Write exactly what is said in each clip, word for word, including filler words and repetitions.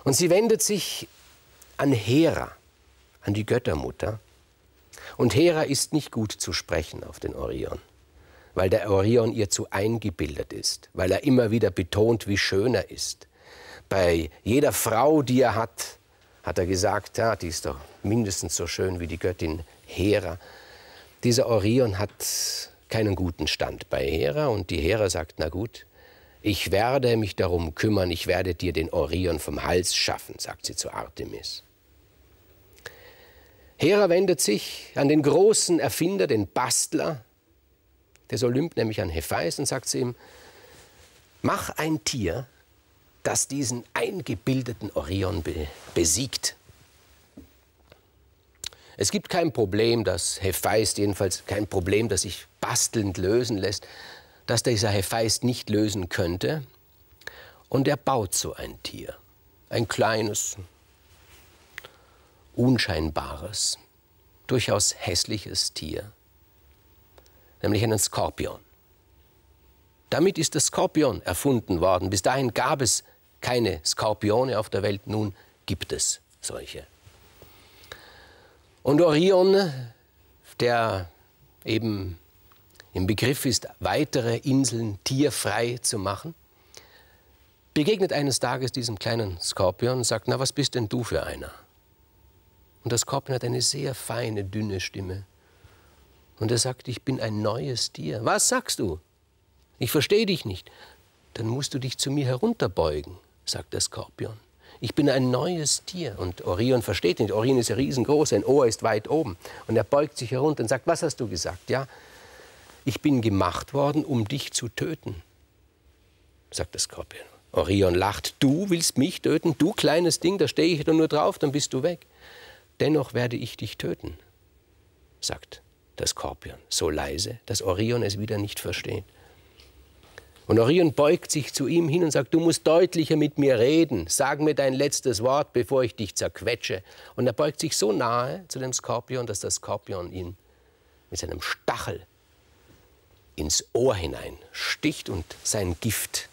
Und sie wendet sich an Hera, an die Göttermutter. Und Hera ist nicht gut zu sprechen auf den Orion, weil der Orion ihr zu eingebildet ist, weil er immer wieder betont, wie schön er ist. Bei jeder Frau, die er hat, hat er gesagt, ja, die ist doch mindestens so schön wie die Göttin Hera. Dieser Orion hat keinen guten Stand bei Hera und die Hera sagt, na gut, ich werde mich darum kümmern, ich werde dir den Orion vom Hals schaffen, sagt sie zu Artemis. Hera wendet sich an den großen Erfinder, den Bastler des Olymp, nämlich an Hephaistos, und sagt zu ihm, mach ein Tier, das diesen eingebildeten Orion be besiegt. Es gibt kein Problem, das Hephaistos, jedenfalls kein Problem, das sich bastelnd lösen lässt, das dieser Hephaistos nicht lösen könnte. Und er baut so ein Tier, ein kleines, unscheinbares, durchaus hässliches Tier, nämlich einen Skorpion. Damit ist der Skorpion erfunden worden. Bis dahin gab es keine Skorpione auf der Welt, nun gibt es solche. Und Orion, der eben im Begriff ist, weitere Inseln tierfrei zu machen, begegnet eines Tages diesem kleinen Skorpion und sagt, na, was bist denn du für einer? Und der Skorpion hat eine sehr feine, dünne Stimme. Und er sagt, ich bin ein neues Tier. Was sagst du? Ich verstehe dich nicht. Dann musst du dich zu mir herunterbeugen, sagt der Skorpion. Ich bin ein neues Tier. Und Orion versteht nicht. Orion ist ja riesengroß, sein Ohr ist weit oben. Und er beugt sich herunter und sagt, was hast du gesagt? Ja, ich bin gemacht worden, um dich zu töten, sagt der Skorpion. Orion lacht, du willst mich töten? Du kleines Ding, da stehe ich doch nur drauf, dann bist du weg. Dennoch werde ich dich töten, sagt der Skorpion, so leise, dass Orion es wieder nicht versteht. Und Orion beugt sich zu ihm hin und sagt, du musst deutlicher mit mir reden. Sag mir dein letztes Wort, bevor ich dich zerquetsche. Und er beugt sich so nahe zu dem Skorpion, dass der Skorpion ihn mit seinem Stachel ins Ohr hinein sticht und sein Gift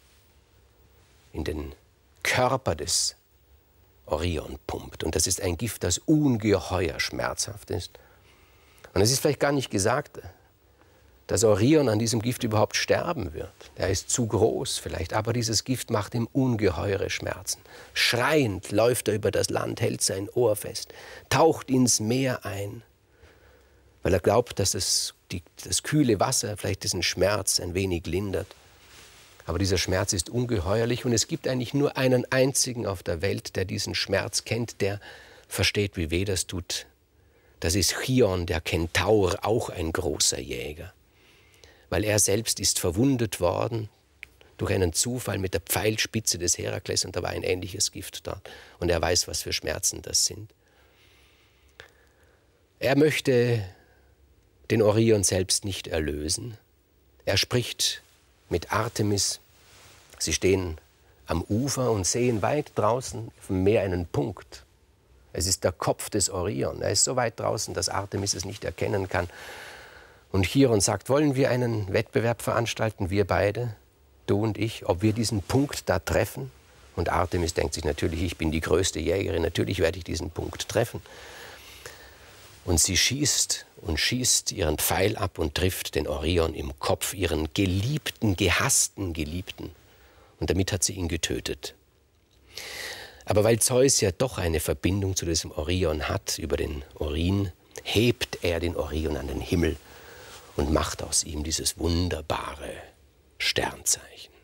in den Körper des Orion pumpt. Und das ist ein Gift, das ungeheuer schmerzhaft ist. Und es ist vielleicht gar nicht gesagt, dass Orion an diesem Gift überhaupt sterben wird. Er ist zu groß vielleicht, aber dieses Gift macht ihm ungeheure Schmerzen. Schreiend läuft er über das Land, hält sein Ohr fest, taucht ins Meer ein, weil er glaubt, dass es die, das kühle Wasser vielleicht diesen Schmerz ein wenig lindert. Aber dieser Schmerz ist ungeheuerlich und es gibt eigentlich nur einen einzigen auf der Welt, der diesen Schmerz kennt, der versteht, wie weh das tut. Das ist Chion, der Kentaur, auch ein großer Jäger. Weil er selbst ist verwundet worden durch einen Zufall mit der Pfeilspitze des Herakles und da war ein ähnliches Gift dort. Und er weiß, was für Schmerzen das sind. Er möchte den Orion selbst nicht erlösen. Er spricht mit Artemis. Sie stehen am Ufer und sehen weit draußen auf dem Meer einen Punkt. Es ist der Kopf des Orion. Er ist so weit draußen, dass Artemis es nicht erkennen kann. Und Chiron sagt, wollen wir einen Wettbewerb veranstalten, wir beide, du und ich, ob wir diesen Punkt da treffen? Und Artemis denkt sich natürlich, ich bin die größte Jägerin, natürlich werde ich diesen Punkt treffen. Und sie schießt und schießt ihren Pfeil ab und trifft den Orion im Kopf, ihren geliebten, gehassten Geliebten. Und damit hat sie ihn getötet. Aber weil Zeus ja doch eine Verbindung zu diesem Orion hat, über den Urin, hebt er den Orion an den Himmel und macht aus ihm dieses wunderbare Sternzeichen.